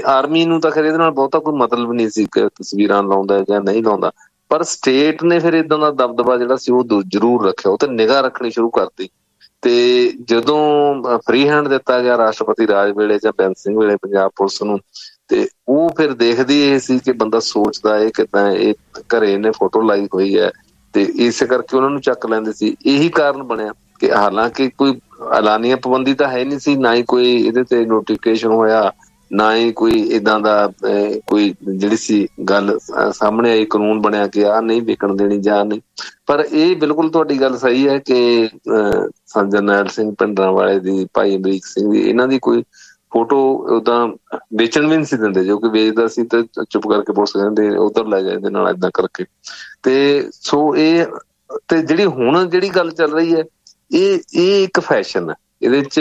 Army ਨੂੰ ਤਾਂ ਖੈਰ ਇਹਦੇ ਨਾਲ ਬਹੁਤਾ ਕੋਈ ਮਤਲਬ ਨਹੀਂ ਸੀ ਕਿ ਤਸਵੀਰਾਂ ਲਾਉਂਦਾ ਜਾਂ ਨਹੀਂ ਲਾਉਂਦਾ, ਪਰ ਸਟੇਟ ਨੇ ਫਿਰ ਇਦਾਂ ਦਾ ਦਬਦਬਾ ਜਿਹੜਾ ਸੀ ਉਹ ਜ਼ਰੂਰ ਰੱਖਿਆ, ਉਹ ਤੇ ਨਿਗਾਹ ਰੱਖਣੀ ਸ਼ੁਰੂ ਕਰਤੀ। ਤੇ ਜਦੋਂ ਫਰੀ ਹੈਂਡ ਦਿੱਤਾ ਗਿਆ ਰਾਸ਼ਟਰਪਤੀ ਰਾਜ ਵੇਲੇ ਜਾਂ ਬੈਂਸ ਸਿੰਘ ਵੇਲੇ ਪੰਜਾਬ ਪੁਲਿਸ ਨੂੰ, ਤੇ ਉਹ ਫਿਰ ਦੇਖਦੀ ਇਹ ਸੀ ਕਿ ਬੰਦਾ ਸੋਚਦਾ ਇਹ ਕਿੱਦਾਂ, ਇਹ ਘਰੇ ਇਹਨੇ ਫੋਟੋ ਲਾਈ ਹੋਈ ਹੈ, ਤੇ ਇਸੇ ਕਰਕੇ ਉਹਨਾਂ ਨੂੰ ਚੱਕ ਲੈਂਦੇ ਸੀ। ਇਹੀ ਕਾਰਨ ਬਣਿਆ ਕਿ ਹਾਲਾਂਕਿ ਕੋਈ ਐਲਾਨੀਆ ਪਾਬੰਦੀ ਤਾਂ ਹੈ ਨਹੀਂ ਸੀ, ਨਾ ਹੀ ਕੋਈ ਇਹਦੇ ਤੇ ਨੋਟੀਫਿਕੇਸ਼ਨ ਹੋਇਆ, ਨਾ ਹੀ ਕੋਈ ਏਦਾਂ ਦਾ ਕੋਈ ਜਿਹੜੀ ਸੀ ਗੱਲ ਸਾਹਮਣੇ ਆਈ, ਕਾਨੂੰਨ ਬਣਿਆ ਕਿ ਆਹ ਨਹੀਂ ਵਿਕਣ ਦੇਣੀ ਜਾਂ ਨਹੀਂ। ਪਰ ਇਹ ਬਿਲਕੁਲ ਤੁਹਾਡੀ ਗੱਲ ਸਹੀ ਹੈ ਕਿ ਜਰਨੈਲ ਸਿੰਘ ਭਿੰਡਰਾਂਵਾਲੇ ਦੀ, ਭਾਈ ਅਮਰੀਕ ਸਿੰਘ ਦੀ, ਇਹਨਾਂ ਦੀ ਕੋਈ ਫੋਟੋ ਓਦਾਂ ਵੇਚਣ ਵੀ ਨਹੀਂ ਸੀ ਦਿੰਦੇ। ਜੋ ਕਿ ਵੇਚਦਾ ਸੀ ਤੇ ਚੁੱਪ ਕਰਕੇ ਪੁਲਿਸ ਕਹਿੰਦੇ ਉਧਰ ਲੈ ਜਾਂਦੇ ਨਾਲ ਏਦਾਂ ਕਰਕੇ। ਤੇ ਸੋ ਇਹ ਤੇ ਜਿਹੜੀ ਹੁਣ ਜਿਹੜੀ ਗੱਲ ਚੱਲ ਰਹੀ ਹੈ ਇਹ ਇੱਕ ਫੈਸ਼ਨ ਹੈ, ਇਹਦੇ ਚ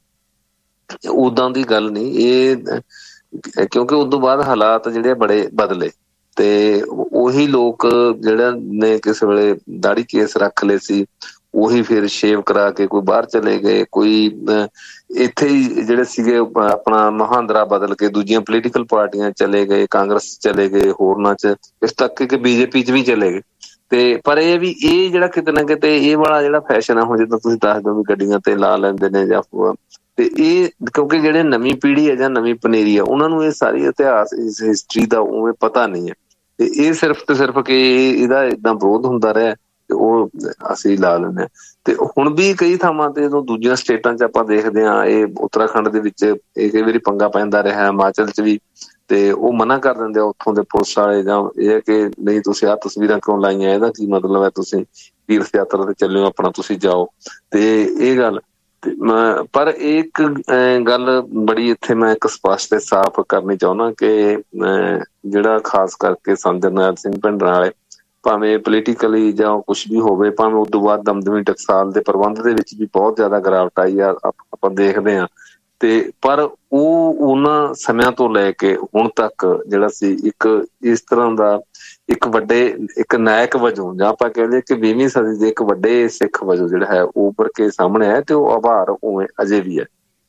ਉਦਾਂ ਦੀ ਗੱਲ ਨਹੀਂ ਇਹ, ਕਿਉਂਕਿ ਉਦੋਂ ਬਾਅਦ ਹਾਲਾਤ ਜਿਹੜੇ ਬੜੇ ਬਦਲੇ ਤੇ ਉਹੀ ਲੋਕ ਜਿਹੜਾ ਨੇ ਕਿਸੇ ਵੇਲੇ ਦਾੜੀ ਕੇਸ ਰੱਖ ਲਏ ਸੀ, ਉਹੀ ਫਿਰ ਸ਼ੇਵ ਕਰਾ ਕੇ ਕੋਈ ਬਾਹਰ ਚਲੇ ਗਏ, ਕੋਈ ਇੱਥੇ ਹੀ ਜਿਹੜੇ ਸੀਗੇ ਆਪਣਾ ਮਹਾਂਦਰਾ ਬਦਲ ਕੇ ਦੂਜੀਆਂ ਪੋਲੀਟੀਕਲ ਪਾਰਟੀਆਂ ਚਲੇ ਗਏ, ਕਾਂਗਰਸ ਚਲੇ ਗਏ, ਹੋਰਨਾਂ ਚ, ਇਸ ਤੱਕ ਕਿ ਬੀਜੇਪੀ ਚ ਵੀ ਚਲੇ ਗਏ। ਤੇ ਪਰ ਇਹ ਵੀ ਇਹ ਜਿਹੜਾ ਕਿਤੇ ਨਾ ਕਿਤੇ ਇਹ ਵਾਲਾ ਜਿਹੜਾ ਫੈਸ਼ਨ ਆ, ਹੁਣ ਜਿੱਦਾਂ ਤੁਸੀਂ ਦੱਸਦੇ ਹੋ ਵੀ ਗੱਡੀਆਂ ਤੇ ਲਾ ਲੈਂਦੇ ਨੇ ਜਾਂ, ਤੇ ਇਹ ਕਿਉਂਕਿ ਜਿਹੜੇ ਨਵੀਂ ਪੀੜ੍ਹੀ ਹੈ ਜਾਂ ਨਵੀਂ ਪਨੀਰੀ ਆ ਉਹਨਾਂ ਨੂੰ ਇਹ ਸਾਰੀ ਇਤਿਹਾਸ, ਇਸ ਹਿਸਟਰੀ ਦਾ ਉਵੇਂ ਪਤਾ ਨਹੀਂ ਹੈ, ਤੇ ਇਹ ਸਿਰਫ ਤੇ ਸਿਰਫ ਕਿ ਇਹਦਾ ਏਦਾਂ ਵਿਰੋਧ ਹੁੰਦਾ ਰਿਹਾ ਤੇ ਉਹ ਅਸੀਂ ਲਾ ਲੈਂਦੇ ਹਾਂ। ਤੇ ਹੁਣ ਵੀ ਕਈ ਥਾਵਾਂ ਤੇ ਜਦੋਂ ਦੂਜੀਆਂ ਸਟੇਟਾਂ ਚ ਆਪਾਂ ਦੇਖਦੇ ਹਾਂ, ਇਹ ਉੱਤਰਾਖੰਡ ਦੇ ਵਿੱਚ ਇਹ ਕਈ ਵਾਰੀ ਪੰਗਾ ਪੈਂਦਾ ਰਿਹਾ, ਹਿਮਾਚਲ ਚ ਵੀ, ਤੇ ਉਹ ਮਨਾ ਕਰ ਦਿੰਦੇ ਆ ਉੱਥੋਂ ਦੇ ਪੁਲਿਸ ਵਾਲੇ, ਜਾਂ ਇਹ ਕਿ ਨਹੀਂ ਤੁਸੀਂ ਆਹ ਤਸਵੀਰਾਂ ਕਿਉਂ ਲਾਈਆਂ, ਇਹਦਾ ਕੀ ਮਤਲਬ ਹੈ, ਤੁਸੀਂ ਤੀਰਥ ਯਾਤਰਾ ਤੇ ਚੱਲੇ ਹੋ ਆਪਣਾ, ਤੁਸੀਂ ਜਾਓ। ਤੇ ਇਹ ਗੱਲ ਪਰ ਇੱਕ ਗੱਲ ਬੜੀ ਇੱਥੇ ਮੈਂ ਇੱਕ ਸਪਸ਼ਟ ਤੇ ਸਾਫ਼ ਕਰਨੀ ਚਾਹੁੰਦਾ ਕਿ ਜਿਹੜਾ ਖਾਸ ਕਰਕੇ ਸੰਤ ਜਰਨੈਲ ਸਿੰਘ ਭਿੰਡਰਾਂਵਾਲੇ, ਭਾਵੇਂ ਪੋਲੀਟੀਕਲੀ ਜਾਂ ਕੁਛ ਵੀ ਹੋਵੇ, ਭਾਵੇਂ ਉਦੋਂ ਬਾਅਦ ਦਮਦਮੀ ਟਕਸਾਲ ਦੇ ਪ੍ਰਬੰਧ ਦੇ ਵਿੱਚ ਵੀ ਬਹੁਤ ਜ਼ਿਆਦਾ ਗਿਰਾਵਟ ਆਈ ਆ, ਆਪਾਂ ਦੇਖਦੇ ਹਾਂ। ਤੇ ਪਰ ਉਹ ਉਹਨਾਂ ਸਮਿਆਂ ਤੋਂ ਲੈ ਕੇ ਹੁਣ ਤੱਕ ਜਿਹੜਾ ਸੀ ਇੱਕ ਇਸ ਤਰ੍ਹਾਂ ਦਾ ਇੱਕ ਵੱਡੇ ਇੱਕ ਨਾਇਕ ਵਜੋਂ, ਜਾਂ ਆਪਾਂ ਕਹਿੰਦੇ ਕਿ 20ਵੀਂ ਸਦੀ ਦੇ ਇੱਕ ਵੱਡੇ ਸਿੱਖ ਵਜੋਂ ਜਿਹੜਾ ਹੈ ਉਹ ਉੱਭਰ ਕੇ ਸਾਹਮਣੇ ਆਇਆ, ਤੇ ਉਹ ਆਭਾਰ ਉਵੇਂ ਅਜੇ ਵੀ ਹੈ।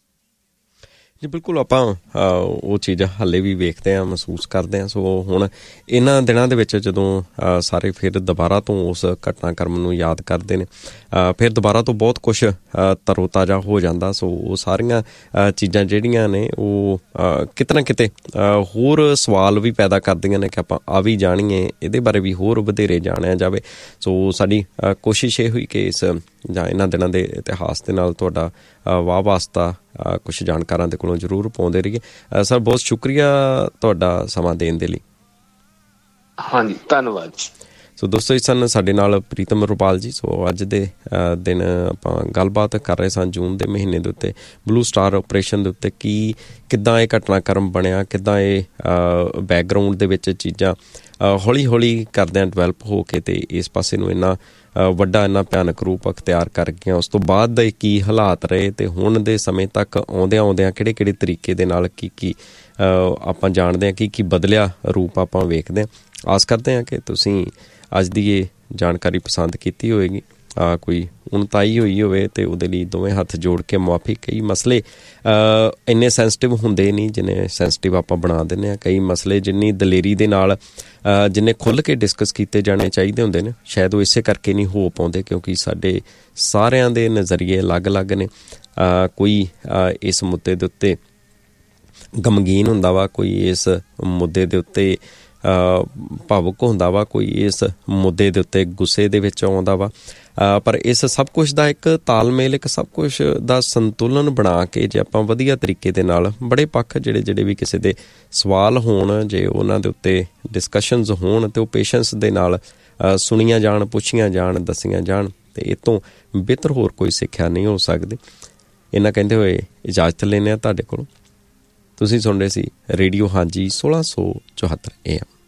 ਜੀ ਬਿਲਕੁਲ, ਆਪਾਂ ਉਹ ਚੀਜ਼ ਹਾਲੇ ਵੀ ਵੇਖਦੇ ਹਾਂ, ਮਹਿਸੂਸ ਕਰਦੇ ਹਾਂ। ਸੋ ਹੁਣ ਇਹਨਾਂ ਦਿਨਾਂ ਦੇ ਵਿੱਚ ਜਦੋਂ ਸਾਰੇ ਫਿਰ ਦੁਬਾਰਾ ਤੋਂ ਉਸ ਘਟਨਾਕ੍ਰਮ ਨੂੰ ਯਾਦ ਕਰਦੇ ਨੇ, ਫਿਰ ਦੁਬਾਰਾ ਤੋਂ ਬਹੁਤ ਕੁਛ ਤਰੋ ਤਾਜ਼ਾ ਹੋ ਜਾਂਦਾ। ਸੋ ਉਹ ਸਾਰੀਆਂ ਚੀਜ਼ਾਂ ਜਿਹੜੀਆਂ ਨੇ ਉਹ ਕਿਤੇ ਨਾ ਕਿਤੇ ਹੋਰ ਸਵਾਲ ਵੀ ਪੈਦਾ ਕਰਦੀਆਂ ਨੇ ਕਿ ਆਪਾਂ ਆ ਵੀ ਜਾਣੀਏ, ਇਹਦੇ ਬਾਰੇ ਵੀ ਹੋਰ ਵਧੇਰੇ ਜਾਣਿਆ ਜਾਵੇ। ਸੋ ਸਾਡੀ ਕੋਸ਼ਿਸ਼ ਇਹ ਹੋਈ ਕਿ ਇਸ ਜਾਂ ਇਹਨਾਂ ਦਿਨਾਂ ਦੇ ਇਤਿਹਾਸ ਦੇ ਨਾਲ ਤੁਹਾਡਾ ਵਾਹ ਵਾਸਤਾ ਕੁਛ ਜਾਣਕਾਰਾਂ ਦੇ ਕੋਲੋਂ ਜ਼ਰੂਰ ਪਾਉਂਦੇ ਰਹੀਏ। ਸਰ, ਬਹੁਤ ਸ਼ੁਕਰੀਆ ਤੁਹਾਡਾ ਸਮਾਂ ਦੇਣ ਦੇ ਲਈ। ਹਾਂਜੀ, ਧੰਨਵਾਦ। ਸੋ ਦੋਸਤੋ, ਇਸ ਸਨ ਸਾਡੇ ਨਾਲ ਪ੍ਰੀਤਮ ਰੁਪਾਲ ਜੀ। ਸੋ ਅੱਜ ਦੇ ਦਿਨ ਆਪਾਂ ਗੱਲਬਾਤ ਕਰ ਰਹੇ ਸਾਂ ਜੂਨ ਦੇ ਮਹੀਨੇ ਦੇ ਉੱਤੇ, ਬਲੂ ਸਟਾਰ ਆਪਰੇਸ਼ਨ ਦੇ ਉੱਤੇ, ਕਿੱਦਾਂ ਇਹ ਘਟਨਾਕ੍ਰਮ ਬਣਿਆ, ਕਿੱਦਾਂ ਇਹ ਬੈਕਗਰਾਊਂਡ ਦੇ ਵਿੱਚ ਚੀਜ਼ਾਂ ਹੌਲੀ ਹੌਲੀ ਕਰਦਿਆਂ ਡਿਵੈਲਪ ਹੋ ਕੇ ਤੇ ਇਸ ਪਾਸੇ ਨੂੰ ਇੰਨਾ ਵੱਡਾ ਇੰਨਾ ਭਿਆਨਕ ਰੂਪ ਅਖਤਿਆਰ ਕਰ ਗਈਆਂ। ਉਸ ਤੋਂ ਬਾਅਦ ਦੇ ਕੀ ਹਾਲਾਤ ਰਹੇ ਤੇ ਹੁਣ ਦੇ ਸਮੇਂ ਤੱਕ ਆਉਂਦਿਆਂ ਕਿਹੜੇ ਕਿਹੜੇ ਤਰੀਕੇ ਦੇ ਨਾਲ ਕੀ ਆਪਾਂ ਜਾਣਦੇ ਹਾਂ, ਕੀ ਬਦਲਿਆ ਰੂਪ ਆਪਾਂ ਵੇਖਦੇ ਹਾਂ। ਆਸ ਕਰਦੇ ਹਾਂ ਕਿ ਤੁਸੀਂ ਅੱਜ ਦੀ ਇਹ ਜਾਣਕਾਰੀ ਪਸੰਦ ਕੀਤੀ ਹੋਵੇਗੀ। ਕੋਈ ਉਣਤਾਈ ਹੋਈ ਹੋਵੇ ਤੇ ਉਹਦੇ ਲਈ ਦੋਵੇਂ ਹੱਥ ਜੋੜ ਕੇ ਮੁਆਫੀ। ਕਈ ਮਸਲੇ ਇੰਨੇ ਸੈਂਸਿਟਿਵ ਹੁੰਦੇ ਨਹੀਂ ਜਿੰਨੇ ਸੈਂਸਿਟਿਵ ਆਪਾਂ ਬਣਾ ਦਿੰਦੇ ਹਾਂ। ਕਈ ਮਸਲੇ ਜਿੰਨੀ ਦਲੇਰੀ ਦੇ ਨਾਲ ਜਿੰਨੇ ਖੁੱਲ੍ਹ ਕੇ ਡਿਸਕਸ ਕੀਤੇ ਜਾਣੇ ਚਾਹੀਦੇ ਹੁੰਦੇ ਨੇ, ਸ਼ਾਇਦ ਉਹ ਇਸੇ ਕਰਕੇ ਨਹੀਂ ਹੋ ਪਾਉਂਦੇ ਕਿਉਂਕਿ ਸਾਡੇ ਸਾਰਿਆਂ ਦੇ ਨਜ਼ਰੀਏ ਅਲੱਗ-ਅਲੱਗ ਨੇ। ਕੋਈ ਇਸ ਮੁੱਦੇ ਦੇ ਉੱਤੇ ਗਮਗੀਨ ਹੁੰਦਾ ਵਾ, ਕੋਈ ਇਸ ਮੁੱਦੇ ਦੇ ਉੱਤੇ ਭਾਵੁਕ ਹੁੰਦਾ ਵਾ, ਕੋਈ ਇਸ ਮੁੱਦੇ ਦੇ ਉੱਤੇ ਗੁੱਸੇ ਦੇ ਵਿੱਚ ਆਉਂਦਾ ਵਾ। ਪਰ ਇਸ ਸਭ ਕੁਛ ਦਾ ਇੱਕ ਤਾਲਮੇਲ, ਇੱਕ ਸਭ ਕੁਛ ਦਾ ਸੰਤੁਲਨ ਬਣਾ ਕੇ ਜੇ ਆਪਾਂ ਵਧੀਆ ਤਰੀਕੇ ਦੇ ਨਾਲ ਬੜੇ ਪੱਖ ਜਿਹੜੇ ਵੀ ਕਿਸੇ ਦੇ ਸਵਾਲ ਹੋਣ, ਜੇ ਉਹਨਾਂ ਦੇ ਉੱਤੇ ਡਿਸਕਸ਼ਨਸ ਹੋਣ ਤੇ ਉਹ ਪੇਸ਼ੈਂਸ ਦੇ ਨਾਲ ਸੁਣੀਆਂ ਜਾਣ, ਪੁੱਛੀਆਂ ਜਾਣ, ਦੱਸੀਆਂ ਜਾਣ, ਤੇ ਇਹ ਤੋਂ ਬਿਹਤਰ ਹੋਰ ਕੋਈ ਸਿੱਖਿਆ ਨਹੀਂ ਹੋ ਸਕਦੀ। ਇਹਨਾਂ ਕਹਿੰਦੇ ਹੋਏ ਇਜਾਜ਼ਤ ਲੈਂਦੇ ਹਾਂ ਤੁਹਾਡੇ ਕੋਲੋਂ। ਤੁਸੀਂ ਸੁਣ ਰਹੇ ਸੀ ਰੇਡੀਓ ਹਾਂਜੀ 1674 AM।